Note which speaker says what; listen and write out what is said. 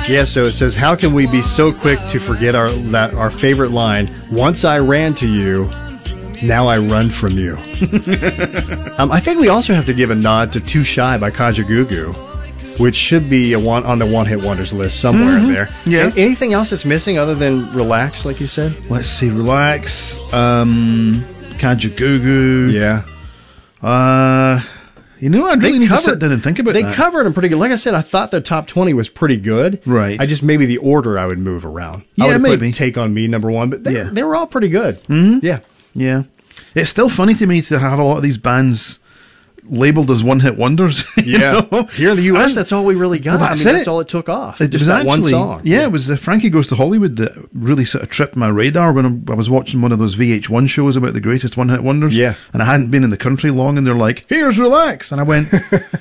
Speaker 1: Yeah, so it says, how can we be so quick to forget our favorite line, once I ran to you, now I run from you. I think we also have to give a nod to Too Shy by Kajagoogoo, which should be on the one-hit wonders list somewhere in there.
Speaker 2: Yeah.
Speaker 1: Anything else that's missing other than Relax, like you said?
Speaker 2: Let's see, Relax, Kajagoogoo.
Speaker 1: Yeah.
Speaker 2: I really need to sit down and think about that.
Speaker 1: They covered them pretty good. Like I said, I thought the top 20 was pretty good.
Speaker 2: Right.
Speaker 1: I just maybe the order I would move around.
Speaker 2: Yeah,
Speaker 1: I would
Speaker 2: maybe.
Speaker 1: put Take On Me number one, but
Speaker 2: Yeah.
Speaker 1: they were all pretty good.
Speaker 2: Mm-hmm.
Speaker 1: Yeah.
Speaker 2: Yeah. It's still funny to me to have a lot of these bands labeled as one-hit wonders. you know?
Speaker 1: Here in the U.S., that's all we really got.
Speaker 2: Well,
Speaker 1: that's all it took off.
Speaker 2: It
Speaker 1: just
Speaker 2: was
Speaker 1: that one
Speaker 2: actually,
Speaker 1: song.
Speaker 2: Yeah, it was Frankie Goes to Hollywood that really sort of tripped my radar when I was watching one of those VH1 shows about the greatest one-hit wonders.
Speaker 1: Yeah.
Speaker 2: And I hadn't been in the country long, and they're like, here's Relax. And I went,